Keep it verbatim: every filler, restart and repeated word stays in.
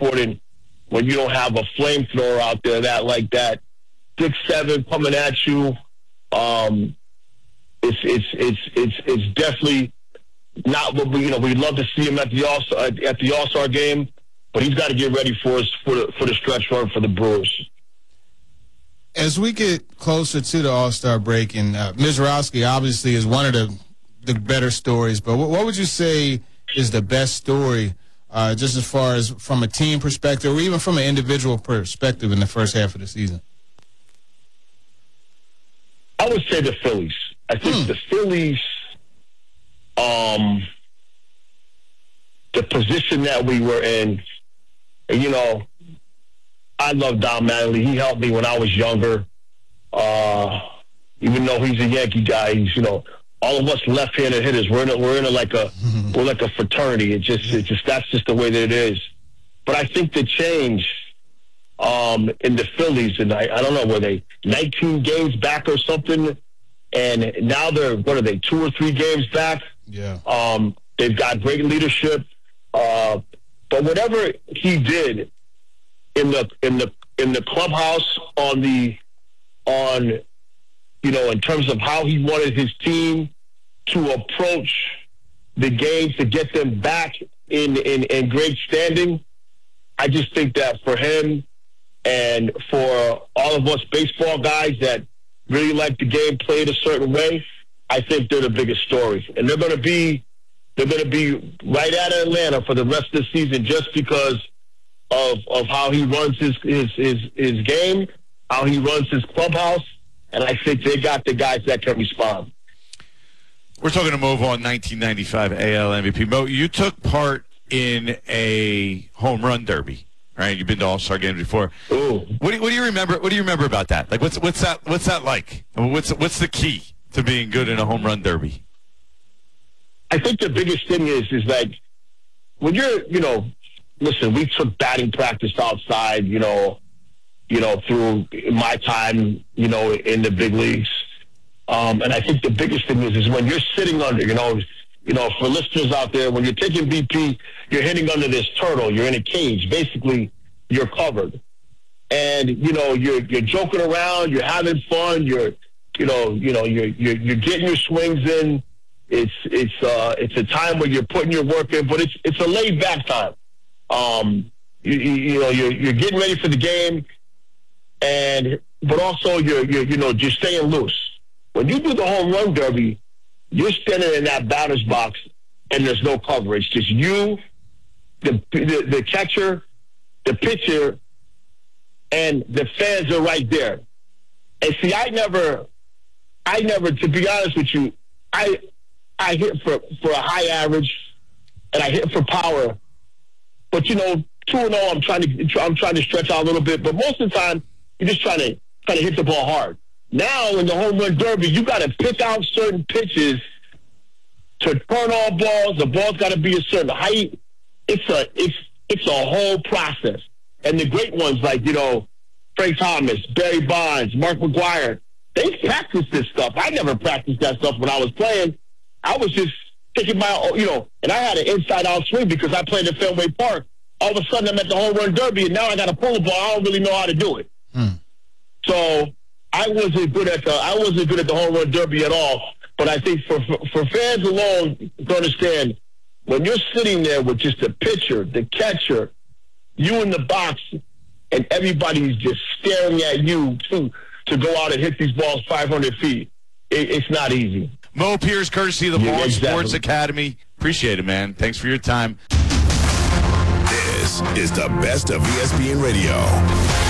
important when you don't have a flamethrower out there that like that six seven coming at you. Um, it's it's it's it's it's definitely not what we you know we'd love to see him at the all at the All-Star game, but he's got to get ready for us for the for the stretch run for the Brewers. As we get closer to the All-Star break, and uh, Mizrahi obviously is one of the the better stories, but what, what would you say is the best story, uh, just as far as from a team perspective or even from an individual perspective in the first half of the season? I would say the Phillies. I think hmm. the Phillies, um, the position that we were in, you know, I love Don Mattingly. He helped me when I was younger. Uh, even though he's a Yankee guy, he's, you know, all of us left-handed hitters, we're in a, we're in a, like a we're like a fraternity. It just it just that's just the way that it is. But I think the change um, in the Phillies, and I, I don't know, were they nineteen games back or something, and now they're what are they two or three games back? Yeah. Um, they've got great leadership, uh, but whatever he did in the in the in the clubhouse on the on. You know, in terms of how he wanted his team to approach the game to get them back in, in, in great standing, I just think that for him and for all of us baseball guys that really like the game played a certain way, I think they're the biggest story. And they're going to be they're going to be right at Atlanta for the rest of the season just because of of how he runs his his his, his game, how he runs his clubhouse. And I think they got the guys that can respond. We're talking to Mo Vaughn, nineteen ninety-five A L M V P. Mo, you took part in a home run derby, right? You've been to All-Star games before. Ooh. What do, what do you remember? What do you remember about that? Like, what's what's that? What's that like? What's what's the key to being good in a home run derby? I think the biggest thing is is like when you're, you know, listen. We took batting practice outside, you know. You know, through my time, you know, in the big leagues. Um, and I think the biggest thing is, is when you're sitting under, you know, you know, for listeners out there, when you're taking B P, you're hitting under this turtle. You're in a cage. Basically, you're covered. And, you know, you're you're joking around. You're having fun. You're, you know, you know, you're you're, you're getting your swings in. It's it's uh it's a time where you're putting your work in, but it's it's a laid back time. Um, you, you, you know, you're you're getting ready for the game. And but also you're, you're you know you're staying loose. When you do the home run derby, you're standing in that batter's box and there's no coverage. Just you, the the, the catcher, the pitcher, and the fans are right there. And see, I never, I never, to be honest with you, I I hit for for a high average, and I hit for power. But you know, two and zero, I'm trying to I'm trying to stretch out a little bit. But most of the time, you're just trying to trying to hit the ball hard. Now in the home run derby, you got to pick out certain pitches to turn all balls. The ball's got to be a certain height. It's a it's it's a whole process. And the great ones like you know Frank Thomas, Barry Bonds, Mark McGwire, they practice this stuff. I never practiced that stuff when I was playing. I was just taking my you know, and I had an inside out swing because I played at Fenway Park. All of a sudden, I'm at the home run derby, and now I got to pull the ball. I don't really know how to do it. Hmm. So I wasn't good at the I wasn't good at the home run derby at all. But I think for for, for fans alone to understand, when you're sitting there with just the pitcher, the catcher, you in the box, and everybody's just staring at you to to go out and hit these balls five hundred feet, it, it's not easy. Mo Pierce, courtesy of the yeah, Vaughn exactly. Sports Academy. Appreciate it, man. Thanks for your time. This is the best of E S P N Radio.